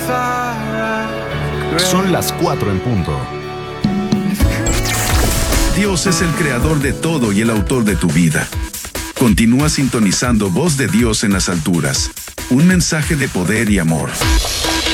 Son las 4 en punto. Dios es el creador de todo y el autor de tu vida. Continúa sintonizando Voz de Dios en las alturas. Un mensaje de poder y amor.